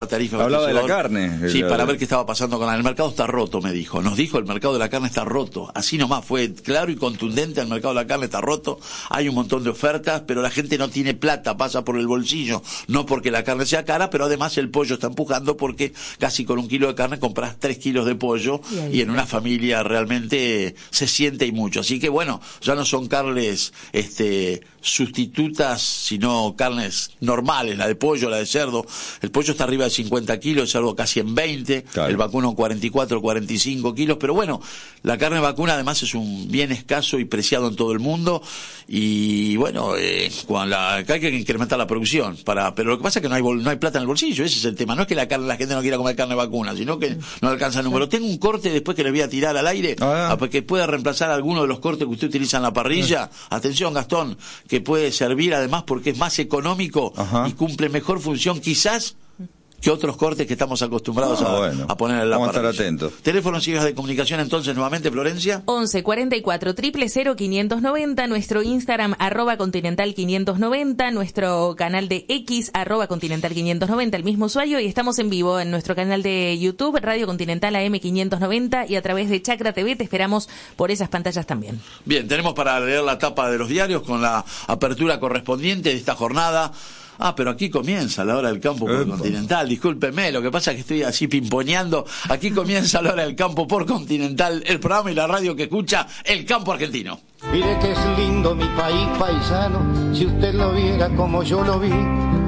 tarifa. Hablaba de la carne. Sí, para ver qué estaba pasando con el mercado está roto, me dijo. Nos dijo, el mercado de la carne está roto. Así nomás, fue claro y contundente, el mercado de la carne está roto. Hay un montón de ofertas, pero la gente no tiene plata, pasa por el bolsillo. No porque la carne sea cara, pero además el pollo está empujando porque casi con 1 kilo de carne compras 3 kilos de pollo y en una familia realmente se siente y mucho. Así que bueno, ya no son carnes sustitutas, sino carnes normales, la de pollo, la de cerdo. El pollo está arriba de 50 kilos, el cerdo casi en 20, claro. El vacuno en 44, 45 kilos, pero bueno, la carne vacuna además es un bien escaso y preciado en todo el mundo, y bueno, acá hay que incrementar la producción, pero lo que pasa es que no hay plata en el bolsillo, ese es el tema, no es que la gente no quiera comer carne vacuna, sino que no alcanza el número. Tengo un corte después que le voy a tirar al aire, que pueda reemplazar alguno de los cortes que usted utiliza en la parrilla. Atención, Gastón, que puede servir además porque es más económico y cumple mejor función quizás que otros cortes que estamos acostumbrados a poner en la parrilla. Vamos a estar atentos. Teléfonos y vías de comunicación entonces nuevamente, Florencia. 11 44 000 590, nuestro Instagram @continental 590, nuestro canal de X @continental 590, el mismo usuario, y estamos en vivo en nuestro canal de YouTube, Radio Continental AM 590, y a través de Chacra TV te esperamos por esas pantallas también. Bien, tenemos para leer la tapa de los diarios con la apertura correspondiente de esta jornada. Pero aquí comienza la hora del campo por Continental, discúlpeme, lo que pasa es que estoy así pimponeando. Aquí comienza la hora del campo por Continental, el programa y la radio que escucha el campo argentino. Mire que es lindo mi país paisano, si usted lo viera como yo lo vi.